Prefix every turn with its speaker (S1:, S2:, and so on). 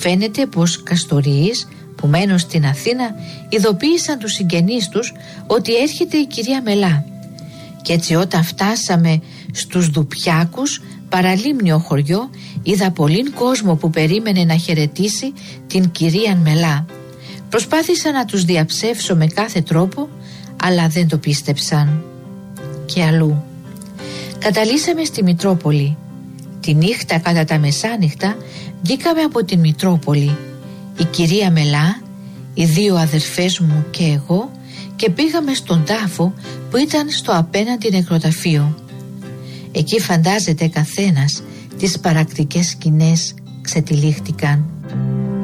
S1: φαίνεται πως Καστορίες που μένουν στην Αθήνα ειδοποίησαν τους συγγενείς τους ότι έρχεται η κυρία Μελά. Κι έτσι όταν φτάσαμε στους Δουπιάκους, παραλίμνιο χωριό, είδα πολλήν κόσμο που περίμενε να χαιρετήσει την κυρία Μελά. Προσπάθησα να τους διαψεύσω με κάθε τρόπο, αλλά δεν το πίστεψαν. Και αλλού. Καταλήσαμε στη Μητρόπολη. Τη νύχτα κατά τα μεσάνυχτα βγήκαμε από την Μητρόπολη. Η κυρία Μελά, οι δύο αδερφές μου και εγώ, και πήγαμε στον τάφο που ήταν στο απέναντι νεκροταφείο. Εκεί φαντάζεται καθένας τις παρακτικές σκηνές ξετυλίχτηκαν.